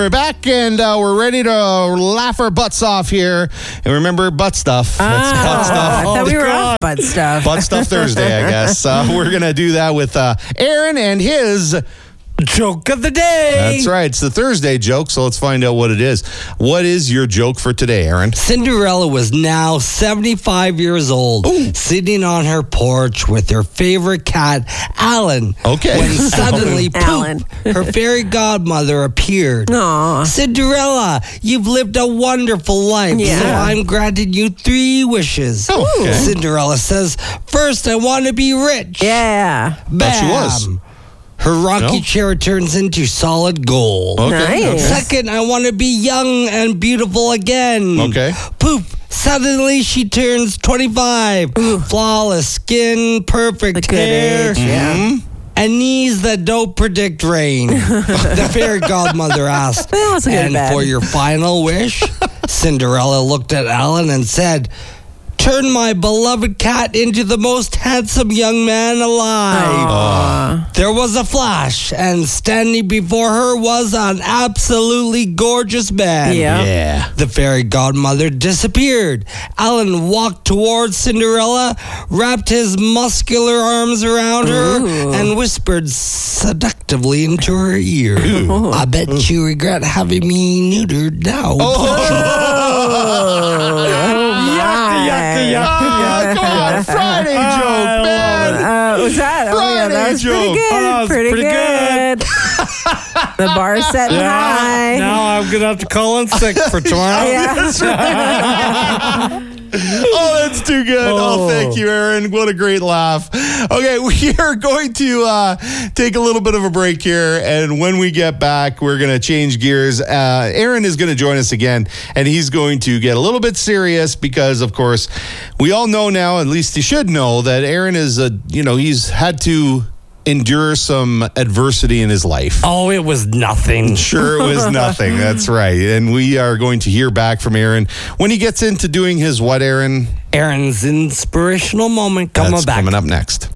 we're back, and we're ready to laugh our butts off here. And remember, butt stuff. That's butt stuff. I thought we were off butt stuff. Butt stuff Thursday, I guess. We're going to do that with Aaron and his joke of the day. That's right. It's the Thursday joke, so let's find out what it is. What is your joke for today, Aaron? Cinderella was now 75 years old, sitting on her porch with her favorite cat, Alan. Okay. When suddenly, Alan. poof, her fairy godmother appeared. Aw. Cinderella, you've lived a wonderful life, Yeah. so I'm granting you 3 wishes. Oh, okay. Cinderella says, first, I want to be rich. Yeah. Thought she was. Her rocky No? chair turns into solid gold. Okay. Nice. Second, I want to be young and beautiful again. Okay. Poof. Suddenly she turns 25. Flawless skin, perfect The good hair, age, yeah. and knees that don't predict rain. The fairy godmother asked, Well, that's a good and bed." for your final wish? Cinderella looked at Alan and said, turn my beloved cat into the most handsome young man alive. There was a flash, and standing before her was an absolutely gorgeous man. Yeah. Yeah. The fairy godmother disappeared. Alan walked towards Cinderella, wrapped his muscular arms around her, and whispered seductively into her ear. I bet you regret having me neutered now. Come on, Friday joke, man. Was that? Oh, yeah, that was Friday pretty joke. good. Oh, that was pretty pretty good. The bar's setting high. Now I'm going to have to call in sick for tomorrow. Yeah. Oh, that's too good. Oh, thank you, Aaron. What a great laugh. Okay, we are going to take a little bit of a break here, and when we get back, we're going to change gears. Aaron is going to join us again, and he's going to get a little bit serious because, of course, we all know now, at least you should know, that Aaron is, he's had to endure some adversity in his life. Oh, it was nothing. Sure, it was nothing. That's right. And we are going to hear back from Aaron when he gets into doing his what, Aaron? Aaron's inspirational moment coming That's back. coming up next.